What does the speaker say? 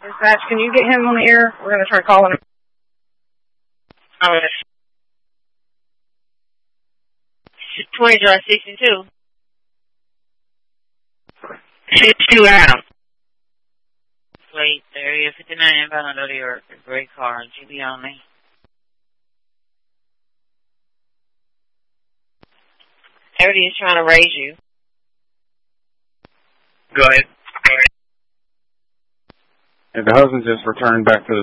Dispatch, can you get him on the air? We're going to try calling him. 20 Drive 62. 62 out. Wait, area 59 inbound out of your gray car. GB only. Everybody is trying to raise you. Go ahead. And the husband just returned back to the